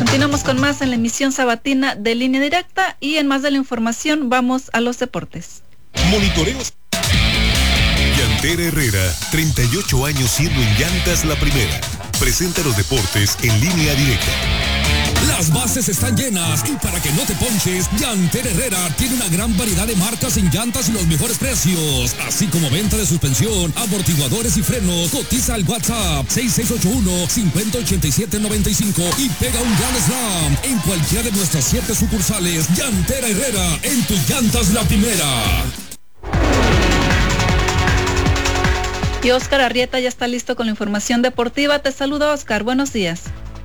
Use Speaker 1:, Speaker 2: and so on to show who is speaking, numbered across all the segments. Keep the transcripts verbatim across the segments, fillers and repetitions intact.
Speaker 1: Continuamos con más en la emisión sabatina de Línea Directa y en más de la información vamos a los deportes.
Speaker 2: Monitoreos. Llantera Herrera, treinta y ocho años siendo en llantas la primera. Presenta los deportes en Línea Directa.
Speaker 3: Las bases están llenas y para que no te ponches, Llantera Herrera tiene una gran variedad de marcas en llantas y los mejores precios, así como venta de suspensión, amortiguadores y frenos. Cotiza al WhatsApp seis seis ocho uno, cinco cero ocho siete nueve cinco y pega un gran slam en cualquiera de nuestras siete sucursales. Llantera Herrera, en tus llantas la primera.
Speaker 1: Y Oscar Arrieta ya está listo con la información deportiva. Te saludo, Oscar. Buenos días.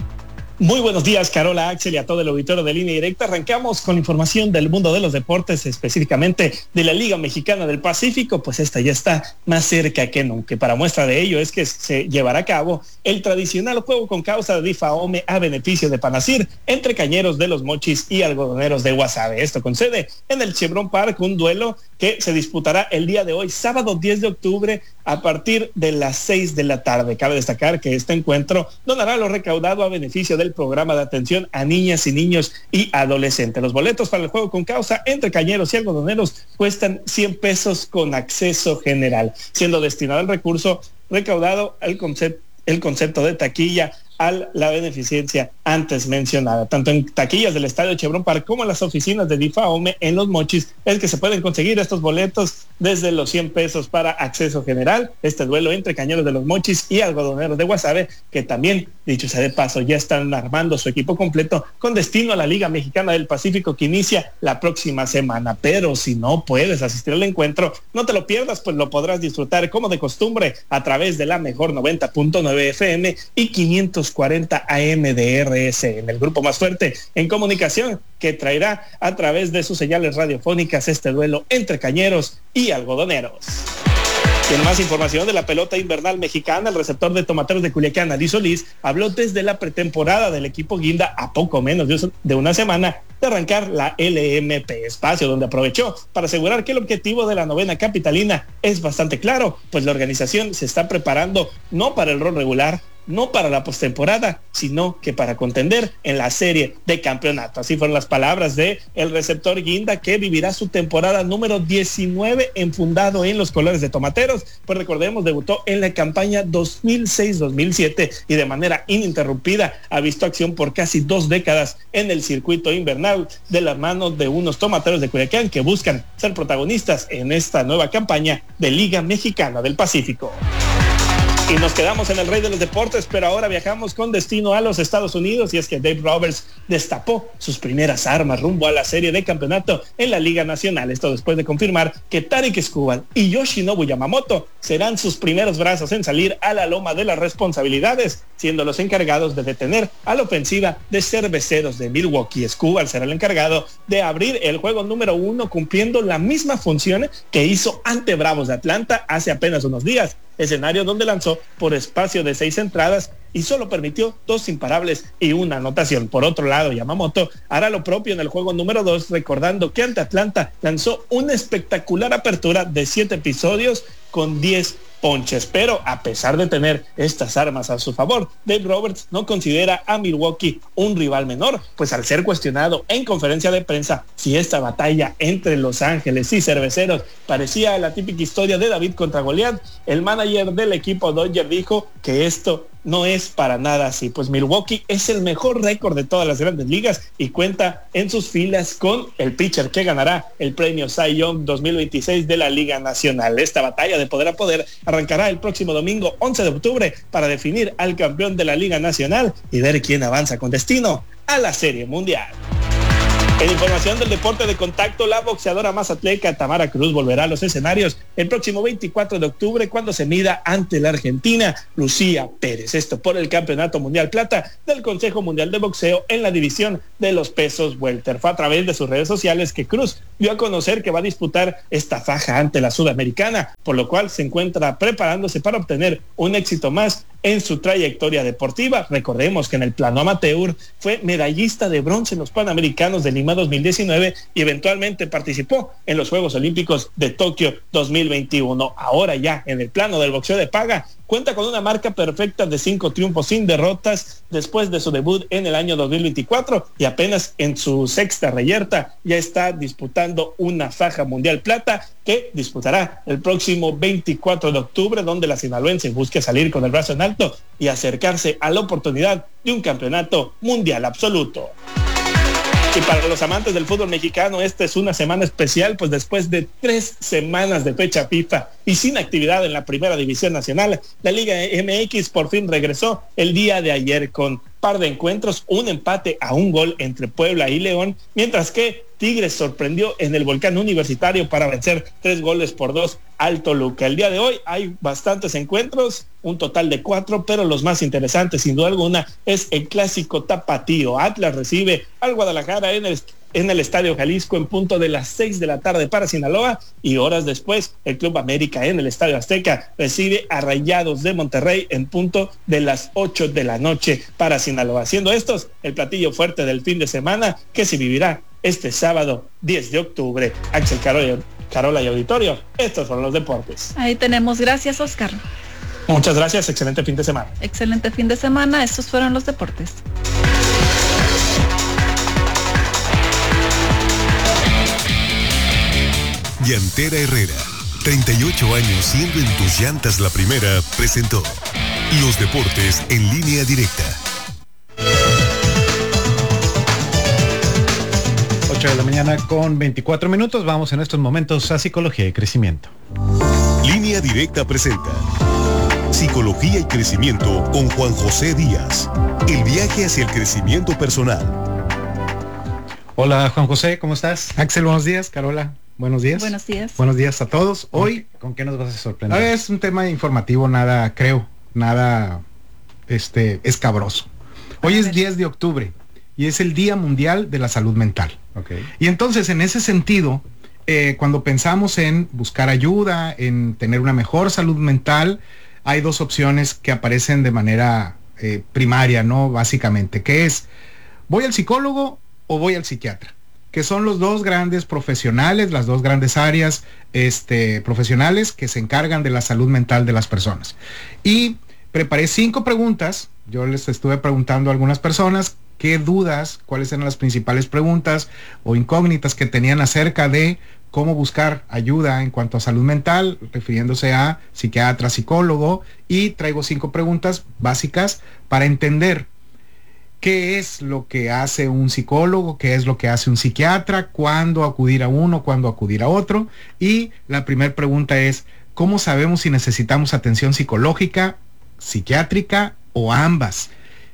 Speaker 4: Muy buenos días, Carola, Axel y a todo el auditorio de Línea Directa. Arrancamos con información del mundo de los deportes, específicamente de la Liga Mexicana del Pacífico, pues esta ya está más cerca que nunca. Para muestra de ello es que se llevará a cabo el tradicional juego con causa de Difahome a beneficio de Panacir entre Cañeros de los Mochis y Algodoneros de Guasave. Esto concede en el Chevron Park, un duelo que se disputará el día de hoy, sábado diez de octubre, a partir de las seis de la tarde. Cabe destacar que este encuentro donará lo recaudado a beneficio del programa de atención a niñas y niños y adolescentes. Los boletos para el juego con causa entre Cañeros y Algodoneros cuestan cien pesos con acceso general, siendo destinado el recurso recaudado al concepto, el concepto de taquilla a la beneficencia antes mencionada. Tanto en taquillas del Estadio Chevron Park como en las oficinas de Difahome en Los Mochis es que se pueden conseguir estos boletos desde los cien pesos para acceso general. Este duelo entre Cañeros de Los Mochis y Algodoneros de Guasave, que también, dicho sea de paso, ya están armando su equipo completo con destino a la Liga Mexicana del Pacífico que inicia la próxima semana. Pero si no puedes asistir al encuentro, no te lo pierdas, pues lo podrás disfrutar como de costumbre a través de la mejor noventa punto nueve F M y quinientos cuarenta A M de R S N, el grupo más fuerte en comunicación que traerá a través de sus señales radiofónicas este duelo entre Cañeros y Algodoneros. Y en más información de la pelota invernal mexicana, el receptor de Tomateros de Culiacán, Ali Solís, habló desde la pretemporada del equipo Guinda a poco menos de una semana de arrancar la L M P, espacio donde aprovechó para asegurar que el objetivo de la novena capitalina es bastante claro, pues la organización se está preparando no para el rol regular, no para la postemporada, sino que para contender en la serie de campeonato. Así fueron las palabras de el receptor Guinda, que vivirá su temporada número diecinueve enfundado en los colores de Tomateros, pues recordemos, debutó en la campaña dos mil seis dos mil siete y de manera ininterrumpida ha visto acción por casi dos décadas en el circuito invernal de las manos de unos Tomateros de Culiacán que buscan ser protagonistas en esta nueva campaña de Liga Mexicana del Pacífico. Y nos quedamos en el rey de los deportes, pero ahora viajamos con destino a los Estados Unidos, y es que Dave Roberts destapó sus primeras armas rumbo a la serie de campeonato en la Liga Nacional. Esto después de confirmar que Tarik Skubal y Yoshinobu Yamamoto serán sus primeros brazos en salir a la loma de las responsabilidades, siendo los encargados de detener a la ofensiva de Cerveceros de Milwaukee. Skubal será el encargado de abrir el juego número uno, cumpliendo la misma función que hizo ante Bravos de Atlanta hace apenas unos días, escenario donde lanzó por espacio de seis entradas y solo permitió dos imparables y una anotación. Por otro lado, Yamamoto hará lo propio en el juego número dos, recordando que ante Atlanta lanzó una espectacular apertura de siete episodios con diez ponches, pero a pesar de tener estas armas a su favor, Dave Roberts no considera a Milwaukee un rival menor, pues al ser cuestionado en conferencia de prensa si esta batalla entre Los Ángeles y Cerveceros parecía la típica historia de David contra Goliat, el manager del equipo Dodger dijo que esto no es para nada así, pues Milwaukee es el mejor récord de todas las grandes ligas y cuenta en sus filas con el pitcher que ganará el premio Cy Young dos mil veintiséis de la Liga Nacional. Esta batalla de poder a poder arrancará el próximo domingo once de octubre para definir al campeón de la Liga Nacional y ver quién avanza con destino a la Serie Mundial. En información del deporte de contacto, la boxeadora mazatleca Tamara Cruz volverá a los escenarios el próximo veinticuatro de octubre cuando se mida ante la argentina Lucía Pérez. Esto por el Campeonato Mundial Plata del Consejo Mundial de Boxeo en la división de los pesos welter. Fue a través de sus redes sociales que Cruz dio a conocer que va a disputar esta faja ante la sudamericana, por lo cual se encuentra preparándose para obtener un éxito más en su trayectoria deportiva. Recordemos que en el plano amateur fue medallista de bronce en los Panamericanos de Lima dos mil diecinueve y eventualmente participó en los Juegos Olímpicos de Tokio dos mil veintiuno. Ahora ya en el plano del boxeo de paga cuenta con una marca perfecta de cinco triunfos sin derrotas después de su debut en el año dos mil veinticuatro y apenas en su sexta reyerta ya está disputando una faja mundial plata que disputará el próximo veinticuatro de octubre, donde la sinaloense busque salir con el brazo en alto y acercarse a la oportunidad de un campeonato mundial absoluto. Y para los amantes del fútbol mexicano, esta es una semana especial, pues después de tres semanas de fecha FIFA y sin actividad en la primera división nacional, la Liga M X por fin regresó el día de ayer con par de encuentros, un empate a un gol entre Puebla y León, mientras que Tigres sorprendió en el Volcán Universitario para vencer tres goles por dos al Toluca. El día de hoy hay bastantes encuentros, un total de cuatro, pero los más interesantes sin duda alguna es el clásico tapatío. Atlas recibe al Guadalajara en el en el Estadio Jalisco en punto de las seis de la tarde para Sinaloa, y horas después el Club América en el Estadio Azteca recibe a Rayados de Monterrey en punto de las ocho de la noche para Sinaloa, siendo estos el platillo fuerte del fin de semana que se vivirá este sábado diez de octubre. Axel, Carola, Carola y auditorio, estos son los deportes.
Speaker 1: Ahí tenemos, gracias Oscar.
Speaker 4: Muchas gracias, excelente fin de semana.
Speaker 1: Excelente fin de semana, estos fueron los deportes.
Speaker 2: Llantera Herrera, treinta y ocho años siendo en tus llantas la primera, presentó los deportes en línea directa.
Speaker 5: ocho de la mañana con veinticuatro minutos, vamos en estos momentos a Psicología y Crecimiento.
Speaker 2: Línea Directa presenta Psicología y Crecimiento con Juan José Díaz, el viaje hacia el crecimiento personal.
Speaker 5: Hola Juan José, ¿cómo estás?
Speaker 6: Axel, buenos días. Carola, buenos días.
Speaker 1: Buenos días.
Speaker 6: Buenos días a todos. Hoy,
Speaker 5: ¿con qué nos vas a sorprender?
Speaker 6: Es un tema informativo, nada, creo, nada este, escabroso. Hoy es diez de octubre y es el Día Mundial de la Salud Mental.
Speaker 5: Okay.
Speaker 6: Y entonces, en ese sentido, eh, cuando pensamos en buscar ayuda, en tener una mejor salud mental, hay dos opciones que aparecen de manera eh, primaria, ¿no? Básicamente, que es, ¿voy al psicólogo o voy al psiquiatra? Que son los dos grandes profesionales, las dos grandes áreas este, profesionales que se encargan de la salud mental de las personas. Y preparé cinco preguntas, yo les estuve preguntando a algunas personas qué dudas, cuáles eran las principales preguntas o incógnitas que tenían acerca de cómo buscar ayuda en cuanto a salud mental, refiriéndose a psiquiatra, psicólogo, y traigo cinco preguntas básicas para entender qué es lo que hace un psicólogo, qué es lo que hace un psiquiatra, cuándo acudir a uno, cuándo acudir a otro. Y la primera pregunta es, ¿cómo sabemos si necesitamos atención psicológica, psiquiátrica o ambas?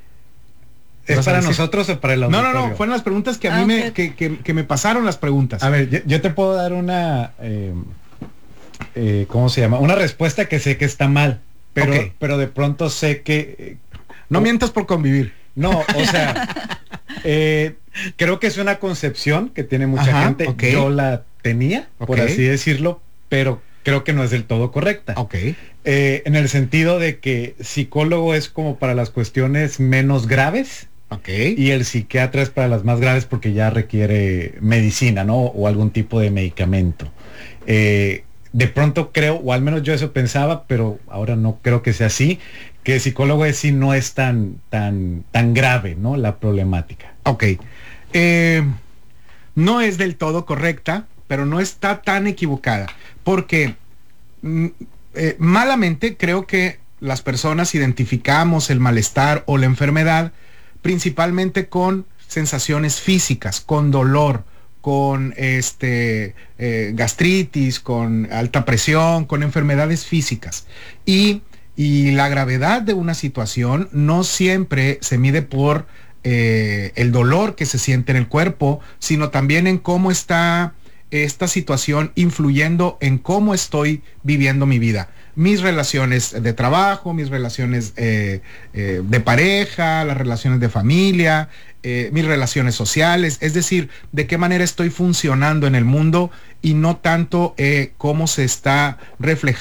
Speaker 5: ¿Es para nosotros o para el auditorio?
Speaker 6: No, no, no, fueron las preguntas que a
Speaker 1: ah,
Speaker 6: mí
Speaker 1: okay.
Speaker 6: me, que, que, que me pasaron las preguntas.
Speaker 5: A ver, yo, yo te puedo dar una, eh, eh, ¿cómo se llama? Una respuesta que sé que está mal, pero, okay. pero de pronto sé que... Eh,
Speaker 6: no mientas por convivir.
Speaker 5: No, o sea, eh, creo que es una concepción que tiene mucha
Speaker 6: Ajá,
Speaker 5: gente.
Speaker 6: Okay.
Speaker 5: Yo la tenía, okay. por así decirlo, pero creo que no es del todo correcta.
Speaker 6: Okay.
Speaker 5: Eh, en el sentido de que psicólogo es como para las cuestiones menos graves.
Speaker 6: Okay.
Speaker 5: Y el psiquiatra es para las más graves porque ya requiere medicina, ¿no? O algún tipo de medicamento. Eh, de pronto creo, o al menos yo eso pensaba, pero ahora no creo que sea así, que el psicólogo es sí no es tan, tan, tan grave, ¿no? La problemática.
Speaker 6: Ok. Eh, no es del todo correcta, pero no está tan equivocada. Porque mm, eh, malamente creo que las personas identificamos el malestar o la enfermedad principalmente con sensaciones físicas, con dolor, con este eh, gastritis, con alta presión, con enfermedades físicas. Y, y la gravedad de una situación no siempre se mide por eh, el dolor que se siente en el cuerpo, sino también en cómo está esta situación influyendo en cómo estoy viviendo mi vida. Mis relaciones de trabajo, mis relaciones eh, eh, de pareja, las relaciones de familia, eh, mis relaciones sociales, es decir, de qué manera estoy funcionando en el mundo y no tanto eh, cómo se está reflejando